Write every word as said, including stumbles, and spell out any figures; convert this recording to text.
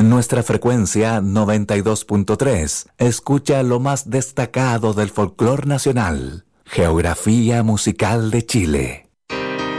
En nuestra frecuencia noventa y dos punto tres, escucha lo más destacado del folclore nacional. Geografía musical de Chile.